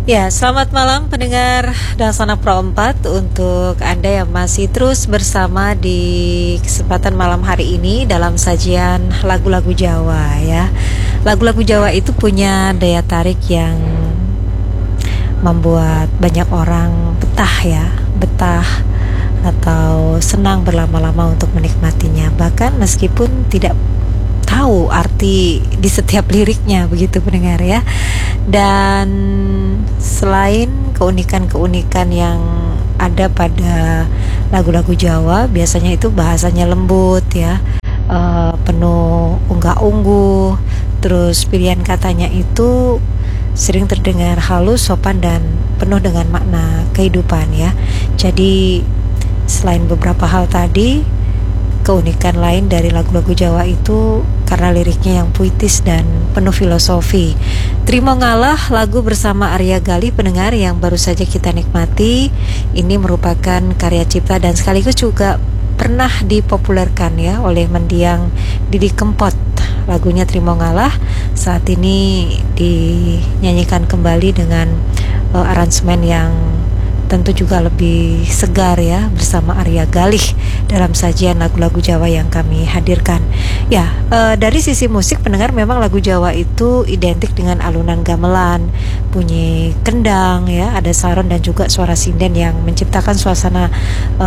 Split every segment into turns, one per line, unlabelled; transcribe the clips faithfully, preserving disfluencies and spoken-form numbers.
Ya, selamat malam pendengar Dangsana Pro empat. Untuk Anda yang masih terus bersama di kesempatan malam hari ini dalam sajian lagu-lagu Jawa ya. Lagu-lagu Jawa itu punya daya tarik yang membuat banyak orang betah ya, betah atau senang berlama-lama untuk menikmatinya. Bahkan meskipun tidak tahu arti di setiap liriknya, begitu pendengar ya. Dan selain keunikan-keunikan yang ada pada lagu-lagu Jawa, biasanya itu bahasanya lembut ya, uh, penuh unggah-ungguh. Terus pilihan katanya itu sering terdengar halus, sopan, dan penuh dengan makna kehidupan ya. Jadi selain beberapa hal tadi, keunikan lain dari lagu-lagu Jawa itu karena liriknya yang puitis dan penuh filosofi. Trimo Ngalah, lagu bersama Arya Gali pendengar yang baru saja kita nikmati. Ini merupakan karya cipta dan sekaligus juga pernah dipopulerkan ya oleh mendiang Didi Kempot. Lagunya Trimo Ngalah saat ini dinyanyikan kembali dengan uh, aransemen yang tentu juga lebih segar ya bersama Arya Galih dalam sajian lagu-lagu Jawa yang kami hadirkan. Ya, e, dari sisi musik pendengar memang lagu Jawa itu identik dengan alunan gamelan, bunyi kendang ya, ada saron dan juga suara sinden yang menciptakan suasana e,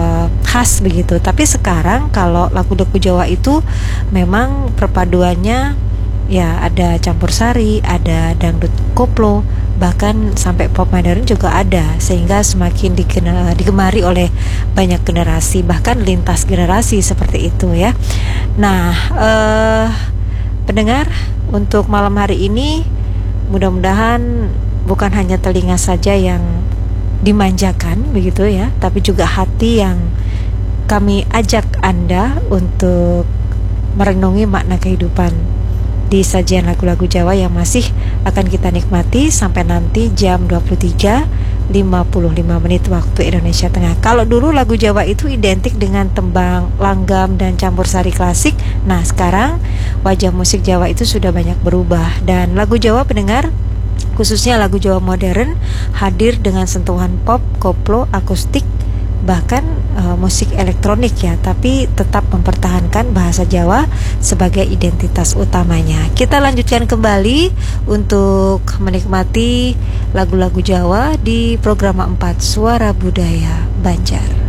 khas begitu. Tapi sekarang kalau lagu-lagu Jawa itu memang perpaduannya ya ada campur sari, ada dangdut koplo, bahkan sampai pop modern juga ada, sehingga semakin digemari oleh banyak generasi, bahkan lintas generasi seperti itu ya. Nah, eh, pendengar, untuk malam hari ini mudah-mudahan bukan hanya telinga saja yang dimanjakan begitu ya, tapi juga hati yang kami ajak Anda untuk merenungi makna kehidupan di sajian lagu-lagu Jawa yang masih akan kita nikmati sampai nanti jam dua puluh tiga lima puluh lima menit waktu Indonesia Tengah. Kalau dulu lagu Jawa itu identik dengan tembang, langgam, dan campur sari klasik. Nah, sekarang wajah musik Jawa itu sudah banyak berubah, dan lagu Jawa pendengar, khususnya lagu Jawa modern, hadir dengan sentuhan pop, koplo, akustik, bahkan uh, musik elektronik ya, tapi tetap mempertahankan bahasa Jawa sebagai identitas utamanya. Kita lanjutkan kembali untuk menikmati lagu-lagu Jawa di program empat Suara Budaya Banjar.